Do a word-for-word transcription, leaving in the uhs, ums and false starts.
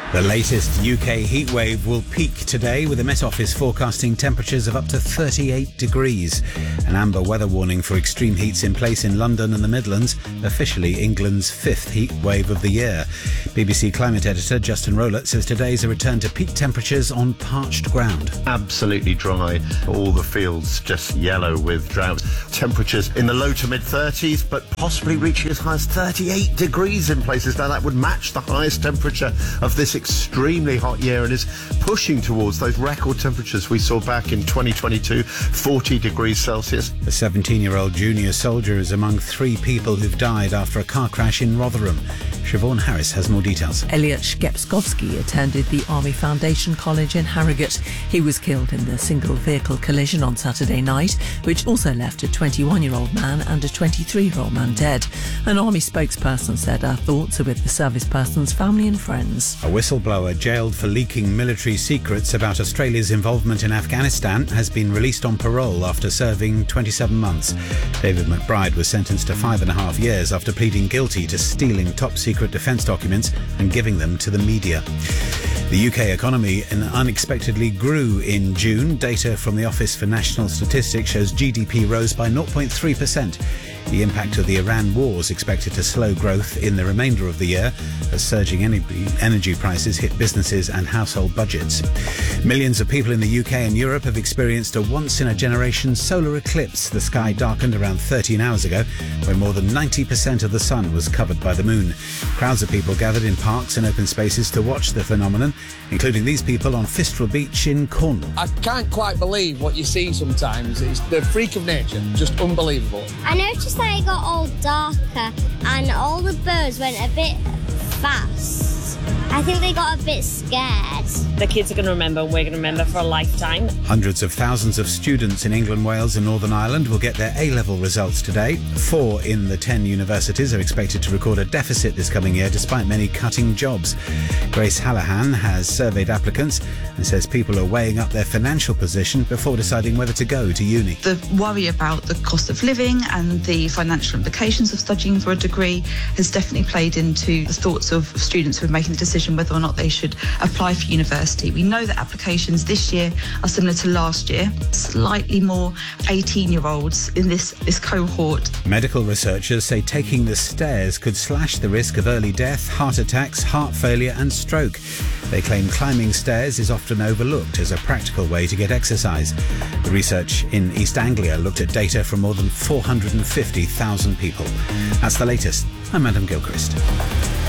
The latest U K heatwave will peak today, with the Met Office forecasting temperatures of up to thirty-eight degrees. An amber weather warning for extreme heat's in place in London and the Midlands, officially England's fifth heat wave of the year. B B C climate editor Justin Rowlett says today's a return to peak temperatures on parched ground. Absolutely dry. All the fields just yellow with drought. Temperatures in the low to mid thirties, but possibly reaching as high as thirty-eight degrees in places. Now that would match the highest temperature of this extremely hot year and is pushing towards those record temperatures we saw back in twenty twenty-two, forty degrees Celsius. A seventeen-year-old junior soldier is among three people who've died after a car crash in Rotherham. Siobhan Harris has more details. Elliot Shkepskovsky attended the Army Foundation College in Harrogate. He was killed in the single-vehicle collision on Saturday night, which also left a twenty-one-year-old man and a twenty-three-year-old man dead. An Army spokesperson said our thoughts are with the service person's family and friends. A whistleblower jailed for leaking military secrets about Australia's involvement in Afghanistan has been released on parole after serving twenty-seven months. David McBride was sentenced to five and a half years after pleading guilty to stealing top-secret defence documents and giving them to the media. The U K economy unexpectedly grew in June. Data from the Office for National Statistics shows G D P rose by zero point three percent. The impact of the Iran war is expected to slow growth in the remainder of the year as surging energy prices hit businesses and household budgets. Millions of people in the U K and Europe have experienced a once-in-a-generation solar eclipse. The sky darkened around thirteen hours ago when more than ninety percent of the sun was covered by the moon. Crowds of people gathered in parks and open spaces to watch the phenomenon, including these people on Fistral Beach in Cornwall. I can't quite believe what you see sometimes. It's the freak of nature, just unbelievable. I noticed that it got all darker and all the birds went a bit fast. I think they got a bit scared. The kids are going to remember, and we're going to remember for a lifetime. Hundreds of thousands of students in England, Wales and Northern Ireland will get their A-level results today. Four in the ten universities are expected to record a deficit this coming year, despite many cutting jobs. Grace Hallahan has surveyed applicants and says people are weighing up their financial position before deciding whether to go to uni. The worry about the cost of living and the financial implications of studying for a degree has definitely played into the thoughts of students who are making the decision whether or not they should apply for university. We know that applications this year are similar to last year. Slightly more eighteen-year-olds in this, this cohort. Medical researchers say taking the stairs could slash the risk of early death, heart attacks, heart failure and stroke. They claim climbing stairs is often overlooked as a practical way to get exercise. The research in East Anglia looked at data from more than four hundred fifty thousand people. That's the latest. I'm Adam Gilchrist.